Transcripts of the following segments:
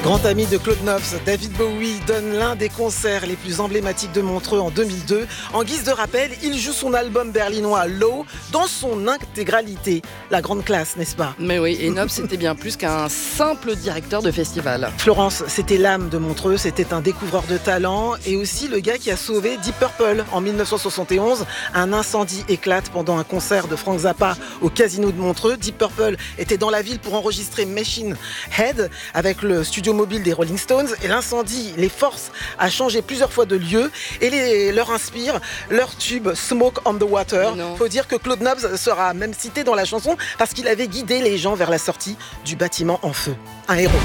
Grand ami de Claude Nobs, David Bowie donne l'un des concerts les plus emblématiques de Montreux en 2002. En guise de rappel, il joue son album berlinois Low dans son intégralité. La grande classe, n'est-ce pas? Mais oui, et Nobs c'était bien plus qu'un simple directeur de festival. Florence, c'était l'âme de Montreux, c'était un découvreur de talent et aussi le gars qui a sauvé Deep Purple en 1971. Un incendie éclate pendant un concert de Frank Zappa au Casino de Montreux. Deep Purple était dans la ville pour enregistrer Machine Head avec le studio mobile des Rolling Stones et l'incendie les force à changer plusieurs fois de lieu et leur inspire leur tube Smoke on the Water. Faut dire que Claude Nobs sera même cité dans la chanson parce qu'il avait guidé les gens vers la sortie du bâtiment en feu. Un héros.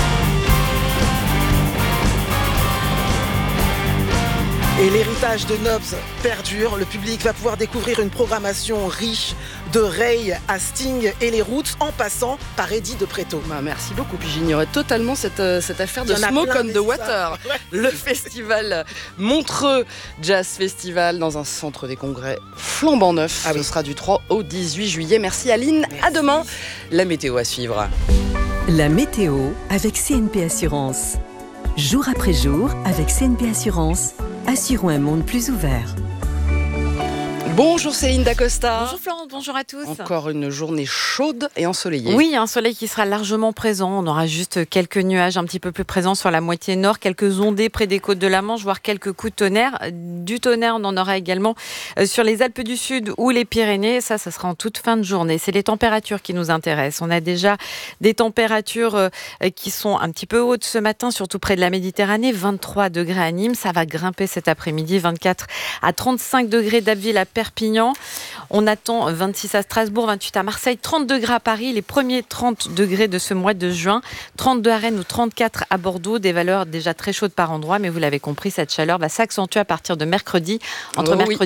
Et l'héritage de Nobs perdure. Le public va pouvoir découvrir une programmation riche de Ray à Sting et les Roots en passant par Eddie de Pretto. Merci beaucoup. Puis j'ignorais totalement cette affaire de Smoke on the Water. Ouais. Le festival Montreux Jazz Festival dans un centre des congrès flambant neuf. Ce sera du 3 au 18 juillet. Merci Aline. Merci. À demain. La météo à suivre. La météo avec CNP Assurance. Jour après jour avec CNP Assurance. Assurons un monde plus ouvert. Bonjour Céline Dacosta. Bonjour Florence, bonjour à tous. Encore une journée chaude et ensoleillée. Oui, un soleil qui sera largement présent. On aura juste quelques nuages un petit peu plus présents sur la moitié nord, quelques ondées près des côtes de la Manche, voire quelques coups de tonnerre. Du tonnerre, on en aura également sur les Alpes du Sud ou les Pyrénées. Ça sera en toute fin de journée. C'est les températures qui nous intéressent. On a déjà des températures qui sont un petit peu hautes ce matin, surtout près de la Méditerranée. 23 degrés à Nîmes, ça va grimper cet après-midi. 24 à 35 degrés d'Abbeville à Perpignan. On attend 26 à Strasbourg, 28 à Marseille, 30 degrés à Paris, les premiers 30 degrés de ce mois de juin, 32 à Rennes ou 34 à Bordeaux, des valeurs déjà très chaudes par endroit, mais vous l'avez compris, cette chaleur va s'accentuer à partir de mercredi, entre mercredi